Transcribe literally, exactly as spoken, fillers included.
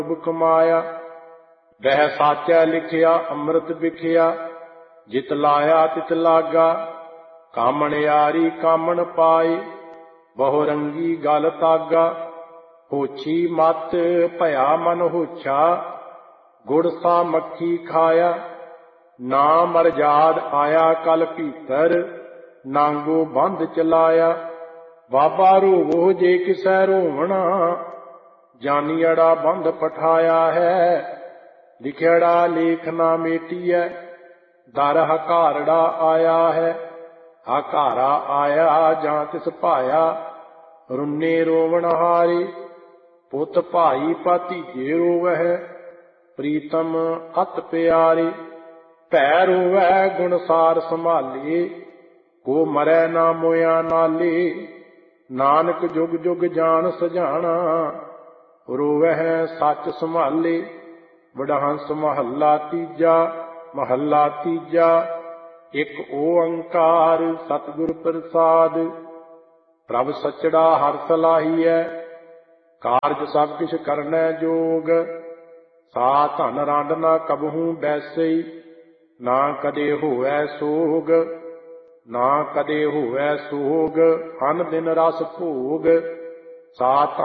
कमाया। वह साचा लिखिया अमृत बिखिया, जित लाया तित लागा। कामण यारी कामण पाई, बहु रंगी गल तागा। होछी मत भया मन होछा, गुड़ सा मक्खी खाया। ना मरजाद आया कल भीतर, नांगो बंद चलाया। बाबा रोवो जे किसै रोवना, जानियड़ा बंद पठाया है। लिखियड़ा लेख ना मेटिया, दर हकारड़ा आया है। हकारा आया जां तिस भाया, रुन्ने रोवण हारे। पुत भाई भतीजे रोवह, प्रीतम अत प्यारे। भै रोवै गुणसार संभाले, को मरै ना मोया नाले। नानक जुग जुग जान सजाना, रोवह सच संभाले। वडहंस महला तीजा, महला तीजा। एक ओंकार सतगुर प्रसाद, प्रभ सचड़ा हर सलाहीਐ। कारज सब किछ करनै जोग, सा धन रंड ना कबहू बैसई। ना कदे होवै सोग, ना कदे होवै सोग। अन दिन रस भोग, सा